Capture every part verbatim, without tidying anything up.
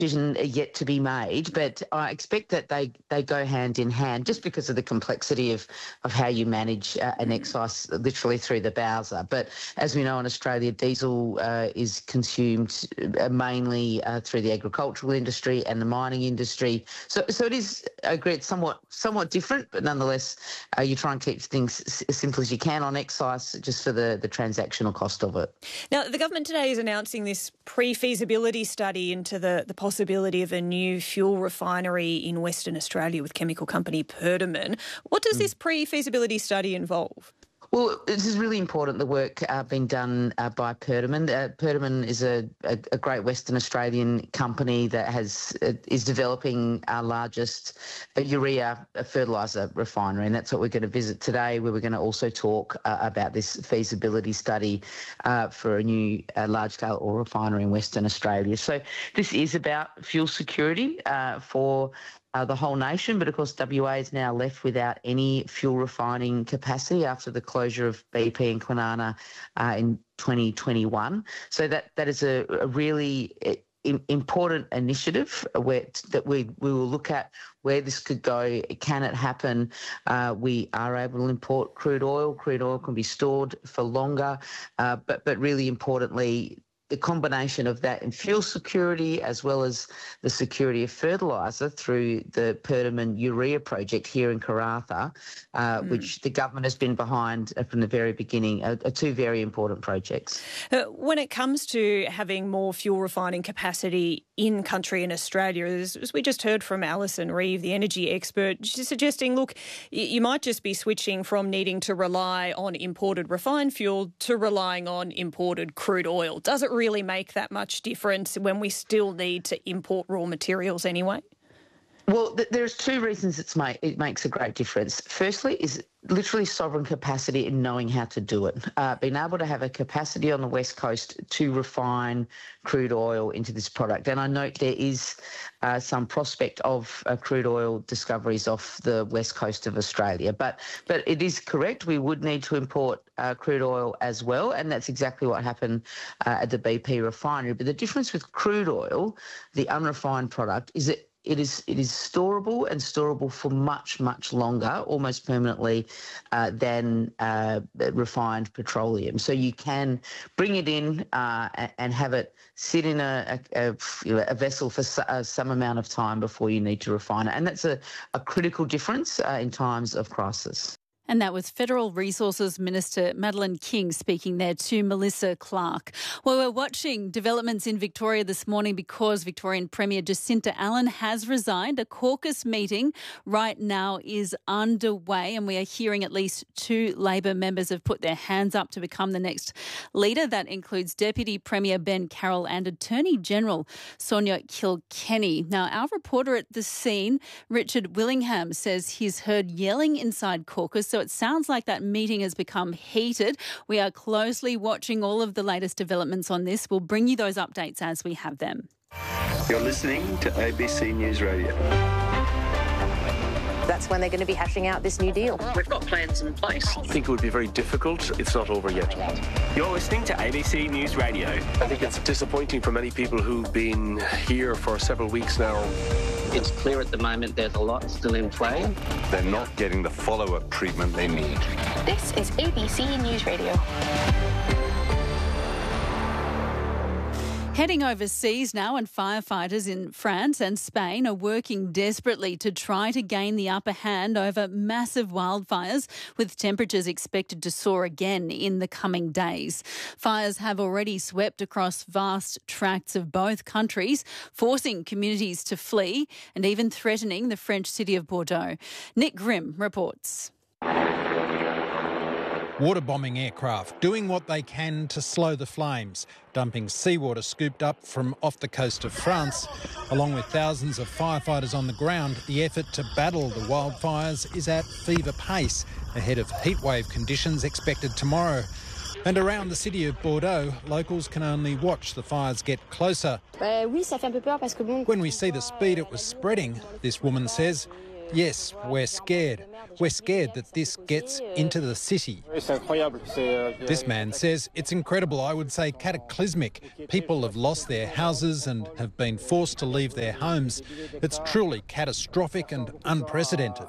decision yet to be made, but I expect that they, they go hand in hand just because of the complexity of, of how you manage uh, an excise literally through the Bowser. But as we know in Australia, diesel uh, is consumed uh, mainly uh, through the agricultural industry and the mining industry. So so it is, I agree, it's somewhat, somewhat different, but nonetheless uh, you try and keep things as simple as you can on excise just for the, the transactional cost of it. Now, the government today is announcing this pre-feasibility study into the, the possibility of a new fuel refinery in Western Australia with chemical company Perdaman. What does mm. this pre-feasibility study involve? Well, this is really important, the work uh, being done uh, by Perdaman. Uh, Perdaman is a, a, a great Western Australian company that has uh, is developing our largest uh, urea fertiliser refinery, and that's what we're going to visit today, where we're going to also talk uh, about this feasibility study uh, for a new uh, large-scale oil refinery in Western Australia. So this is about fuel security uh, for Uh, the whole nation, but of course W A is now left without any fuel refining capacity after the closure of B P and Kwinana uh, in twenty twenty-one. So that that is a, a really in, important initiative where that we we will look at where this could go. Can it happen? Uh, we are able to import crude oil. Crude oil can be stored for longer, uh, but but really importantly, the combination of that and fuel security as well as the security of fertiliser through the Perdaman urea project here in Karratha, uh, mm. which the government has been behind from the very beginning, are, are two very important projects. Uh, when it comes to having more fuel refining capacity in country in Australia, as, as we just heard from Alison Reeve, the energy expert, she's suggesting, look, you, you might just be switching from needing to rely on imported refined fuel to relying on imported crude oil. Does it really really make that much difference when we still need to import raw materials anyway? Well, th- there's two reasons it's ma- it makes a great difference. Firstly is literally sovereign capacity in knowing how to do it. Uh, being able to have a capacity on the West Coast to refine crude oil into this product. And I note there is uh, some prospect of uh, crude oil discoveries off the West Coast of Australia. But but it is correct, we would need to import uh, crude oil as well, and that's exactly what happened uh, at the B P refinery. But the difference with crude oil, the unrefined product, is that It is it is storable and storable for much, much longer, almost permanently, uh, than uh, refined petroleum. So you can bring it in uh, and have it sit in a, a, a vessel for some amount of time before you need to refine it. And that's a, a critical difference uh, in times of crisis. And that was Federal Resources Minister Madeleine King speaking there to Melissa Clark. Well, we're watching developments in Victoria this morning because Victorian Premier Jacinta Allen has resigned. A caucus meeting right now is underway, and we are hearing at least two Labor members have put their hands up to become the next leader. That includes Deputy Premier Ben Carroll and Attorney General Sonia Kilkenny. Now, our reporter at the scene, Richard Willingham, says he's heard yelling inside caucus, so it sounds like that meeting has become heated. We are closely watching all of the latest developments on this. We'll bring you those updates as we have them. You're listening to A B C News Radio. That's when they're going to be hashing out this new deal. We've got plans in place. I think it would be very difficult. It's not over yet. You're listening to A B C News Radio. I think it's disappointing for many people who've been here for several weeks now. It's clear at the moment there's a lot still in play. They're not getting the follow-up treatment they need. This is A B C News Radio. Heading overseas now, and firefighters in France and Spain are working desperately to try to gain the upper hand over massive wildfires, with temperatures expected to soar again in the coming days. Fires have already swept across vast tracts of both countries, forcing communities to flee and even threatening the French city of Bordeaux. Nick Grimm reports. Waterbombing aircraft doing what they can to slow the flames, dumping seawater scooped up from off the coast of France. Along with thousands of firefighters on the ground, the effort to battle the wildfires is at fever pace, ahead of heatwave conditions expected tomorrow. And around the city of Bordeaux, locals can only watch the fires get closer. When we see the speed it was spreading, this woman says, Yes, we're scared. We're scared that this gets into the city. This man says it's incredible, I would say cataclysmic. People have lost their houses and have been forced to leave their homes. It's truly catastrophic and unprecedented.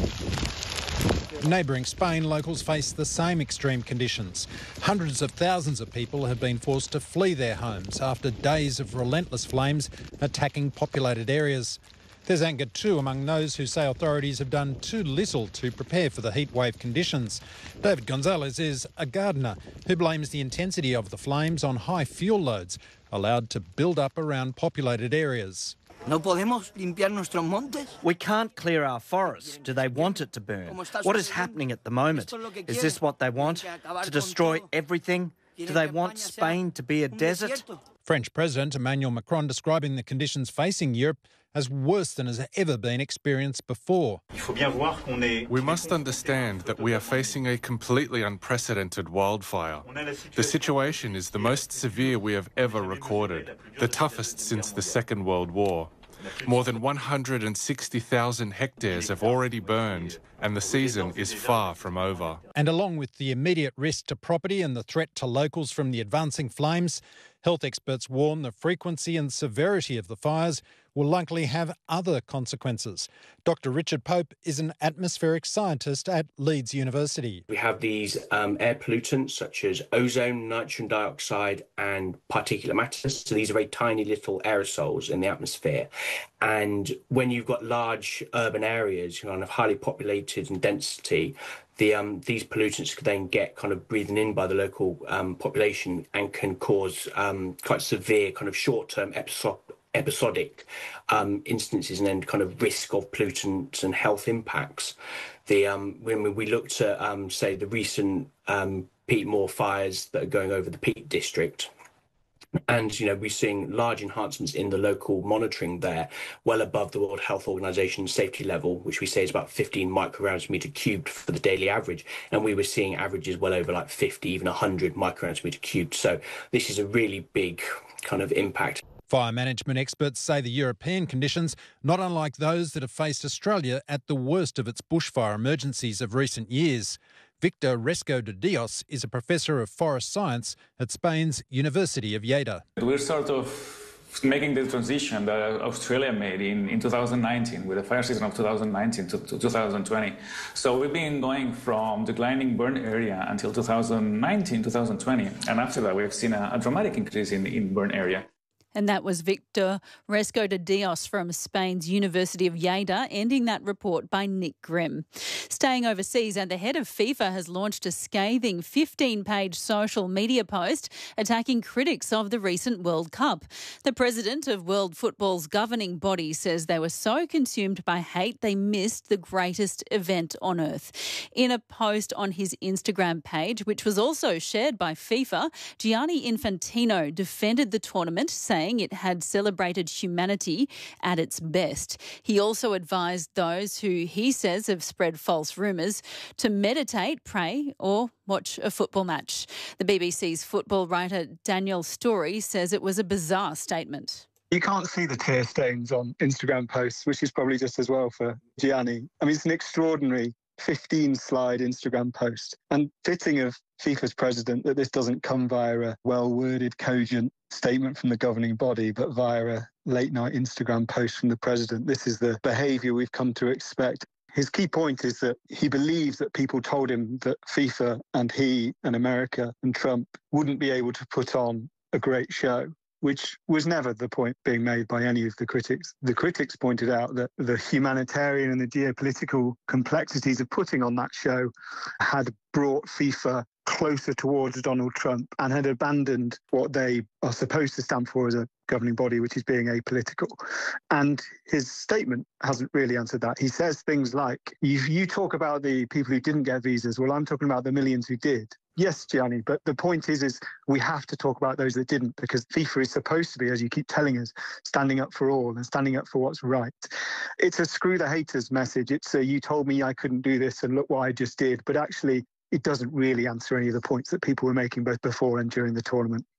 In neighbouring Spain, locals face the same extreme conditions. Hundreds of thousands of people have been forced to flee their homes after days of relentless flames attacking populated areas. There's anger too among those who say authorities have done too little to prepare for the heatwave conditions. David Gonzalez is a gardener who blames the intensity of the flames on high fuel loads allowed to build up around populated areas. No podemos limpiar nuestros montes. We can't clear our forests. Do they want it to burn? What is happening at the moment? Is this what they want? To destroy everything? Do they want Spain to be a desert? French President Emmanuel Macron describing the conditions facing Europe as worse than has ever been experienced before. We must understand that we are facing a completely unprecedented wildfire. The situation is the most severe we have ever recorded, the toughest since the Second World War. More than one hundred sixty thousand hectares have already burned, and the season is far from over. And along with the immediate risk to property and the threat to locals from the advancing flames, health experts warn the frequency and severity of the fires will likely have other consequences. Doctor Richard Pope is an atmospheric scientist at Leeds University. We have these um, air pollutants such as ozone, nitrogen dioxide and particulate matter. So these are very tiny little aerosols in the atmosphere. And when you've got large urban areas, kind of highly populated in density, the um, these pollutants could then get kind of breathed in by the local um, population and can cause um, quite severe kind of short-term episode episodic um, instances and then kind of risk of pollutants and health impacts. The um, when we looked at, um, say, the recent um, peat moor fires that are going over the Peak District, and, you know, we're seeing large enhancements in the local monitoring there, well above the World Health Organization safety level, which we say is about fifteen micrograms per metre cubed for the daily average. And we were seeing averages well over like fifty, even one hundred micrograms per metre cubed. So this is a really big kind of impact. Fire management experts say the European conditions, not unlike those that have faced Australia at the worst of its bushfire emergencies of recent years. Victor Resco de Dios is a professor of forest science at Spain's University of Lleida. We're sort of making the transition that Australia made in, in two thousand nineteen, with the fire season of two thousand nineteen to, to two thousand twenty. So we've been going from declining burn area until two thousand nineteen, two thousand twenty. And after that, we've seen a, a dramatic increase in, in burn area. And that was Victor Resco de Dios from Spain's University of Lleida, ending that report by Nick Grimm. Staying overseas, and the head of FIFA has launched a scathing fifteen-page social media post attacking critics of the recent World Cup. The president of World Football's governing body says they were so consumed by hate they missed the greatest event on earth. In a post on his Instagram page, which was also shared by FIFA, Gianni Infantino defended the tournament, saying it had celebrated humanity at its best. He also advised those who he says have spread false rumours to meditate, pray or watch a football match. The B B C's football writer Daniel Story says it was a bizarre statement. You can't see the tear stains on Instagram posts, which is probably just as well for Gianni. I mean, it's an extraordinary fifteen-slide Instagram post, and fitting of FIFA's president that this doesn't come via a well-worded, cogent statement from the governing body, but via a late-night Instagram post from the president. This is the behaviour we've come to expect. His key point is that he believes that people told him that FIFA and he and America and Trump wouldn't be able to put on a great show, which was never the point being made by any of the critics. The critics pointed out that the humanitarian and the geopolitical complexities of putting on that show had brought FIFA closer towards Donald Trump and had abandoned what they are supposed to stand for as a governing body, which is being apolitical. And his statement hasn't really answered that. He says things like, you, you talk about the people who didn't get visas. Well, I'm talking about the millions who did. Yes, Gianni, but the point is, is we have to talk about those that didn't, because FIFA is supposed to be, as you keep telling us, standing up for all and standing up for what's right. It's a screw the haters message. It's a, you told me I couldn't do this and look what I just did. But actually, it doesn't really answer any of the points that people were making both before and during the tournament.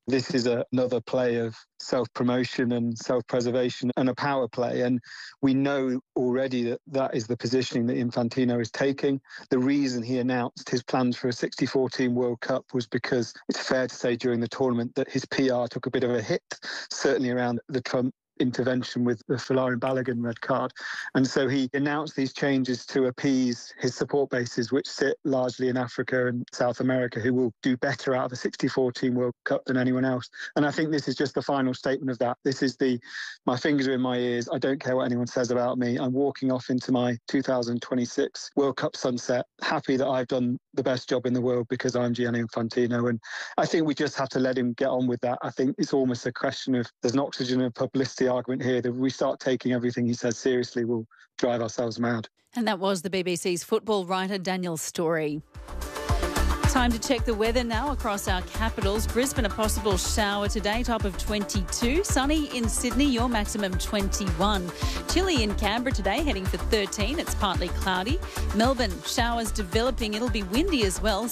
This is a, another play of self-promotion and self-preservation and a power play. And we know already that that is the positioning that Infantino is taking. The reason he announced his plans for a sixty-four team World Cup was because it's fair to say during the tournament that his P R took a bit of a hit, certainly around the Trump intervention with the Folarin Balogun red card. And so he announced these changes to appease his support bases, which sit largely in Africa and South America, who will do better out of a sixty-four team World Cup than anyone else. And I think this is just the final statement of that. This is the, my fingers are in my ears. I don't care what anyone says about me. I'm walking off into my two thousand twenty-six World Cup sunset, happy that I've done the best job in the world because I'm Gianni Infantino. And I think we just have to let him get on with that. I think it's almost a question of, there's an oxygen of publicity argument here that if we start taking everything he says seriously, we'll drive ourselves mad. And that was the B B C's football writer Daniel Storey. Time to check the weather now across our capitals. Brisbane, a possible shower today, top of twenty-two. Sunny in Sydney, your maximum twenty-one. Chilly in Canberra today, heading for thirteen. It's partly cloudy. Melbourne, showers developing. It'll be windy as well.